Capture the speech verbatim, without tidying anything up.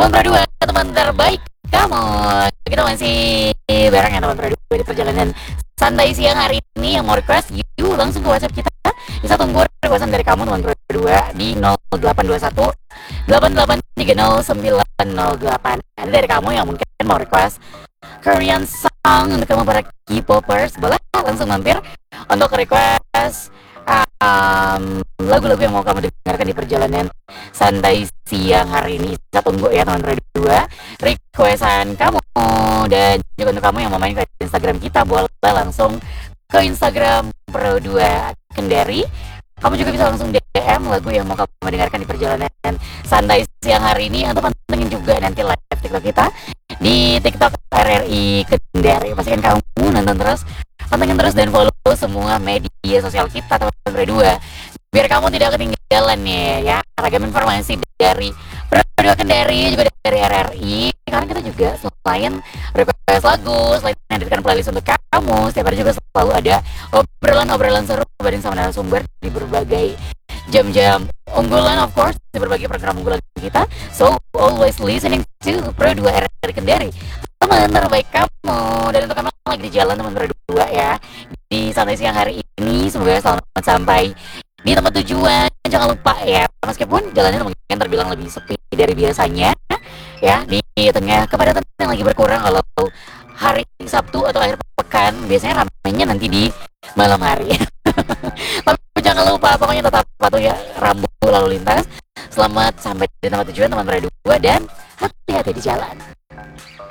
Teman berdua, teman terbaik kamu. Kita masih bareng ya teman berdua di perjalanan santai siang hari ini. Yang mau request, you langsung ke WhatsApp kita. Bisa tunggu requestan dari kamu teman berdua di nol delapan dua satu delapan delapan tiga nol sembilan nol delapan. Ada dari kamu yang mungkin mau request Korean song untuk kamu para K-popers, boleh langsung mampir untuk request um, lagu-lagu yang mau kamu dengarkan di perjalanan santai siang hari ini. Kita tunggu ya teman berdua requestan kamu, dan juga untuk kamu yang mau main ke Instagram kita, boleh langsung ke Instagram Pro dua Kendari. Kamu juga bisa langsung D M lagu yang mau kamu dengarkan di perjalanan santai siang hari ini, atau pantengin juga nanti live TikTok kita di TikTok R R I Kendari. Pastikan kamu nonton terus, pantengin terus, dan follow semua media sosial kita teman berdua, biar kamu tidak ketinggalan nih ya ragam informasi dari Pro dua Kendari, juga dari R R I. Karena kita juga selain request lagu, selain menghadirkan playlist untuk kamu, setiap hari juga selalu ada obrolan-obrolan seru bareng sama narasumber di berbagai jam-jam unggulan, of course, di berbagai program unggulan kita. So always listening to Pro dua R R I Kendari, teman terbaik kamu. Dan untuk kamu yang lagi di jalan teman berdua ya, di santai siang hari ini, semoga selamat sampai di tempat tujuan. Jangan lupa ya, meskipun jalannya mungkin terbilang lebih sepi dari biasanya ya, di tengah kepadatan yang lagi berkurang kalau hari Sabtu atau akhir pekan, biasanya ramainya nanti di malam hari. Tapi jangan lupa, pokoknya tetap patuhi rambu lalu lintas. Selamat sampai di tempat tujuan teman berdua, dan hati-hati di jalan.